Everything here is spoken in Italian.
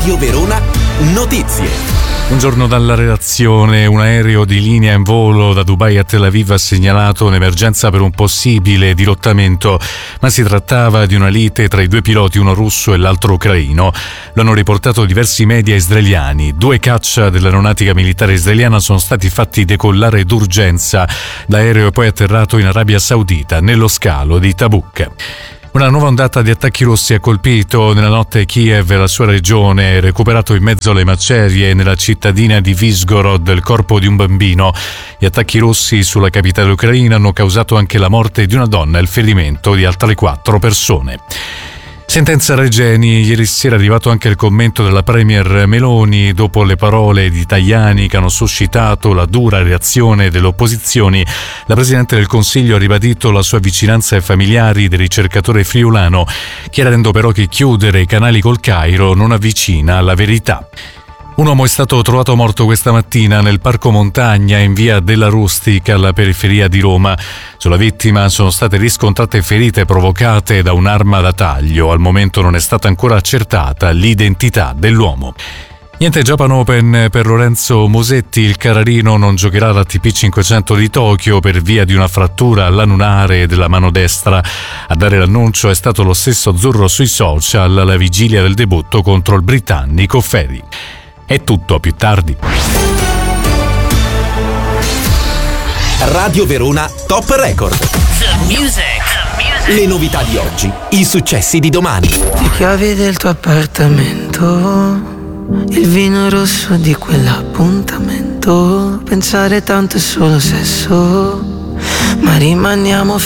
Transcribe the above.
Radio Verona Notizie. Buongiorno dalla redazione. Un aereo di linea in volo da Dubai a Tel Aviv ha segnalato un'emergenza per un possibile dirottamento, ma si trattava di una lite tra i due piloti, uno russo e l'altro ucraino. Lo hanno riportato diversi media israeliani. 2 caccia dell'aeronautica militare israeliana sono stati fatti decollare d'urgenza. L'aereo è poi atterrato in Arabia Saudita, nello scalo di Tabuk. Una nuova ondata di attacchi russi ha colpito nella notte Kiev e la sua regione, recuperato in mezzo alle macerie nella cittadina di Vyshgorod il corpo di un bambino. Gli attacchi russi sulla capitale ucraina hanno causato anche la morte di una donna e il ferimento di altre 4 persone. Sentenza Regeni. Ieri sera è arrivato anche il commento della premier Meloni dopo le parole di Tajani che hanno suscitato la dura reazione delle opposizioni. La Presidente del Consiglio ha ribadito la sua vicinanza ai familiari del ricercatore friulano, chiarendo però che chiudere i canali col Cairo non avvicina alla verità. Un uomo è stato trovato morto questa mattina nel Parco Montagna in via della Rustica alla periferia di Roma. Sulla vittima sono state riscontrate ferite provocate da un'arma da taglio. Al momento non è stata ancora accertata l'identità dell'uomo. Niente Japan Open per Lorenzo Musetti. Il Carrarino non giocherà l'ATP 500 di Tokyo per via di una frattura all'anulare della mano destra. A dare l'annuncio è stato lo stesso azzurro sui social alla vigilia del debutto contro il britannico Ferry. È tutto, a più tardi. Radio Verona Top Record. The music. Le novità di oggi, i successi di domani. Le chiavi del tuo appartamento, il vino rosso di quell'appuntamento. Pensare tanto è solo sesso, ma rimaniamo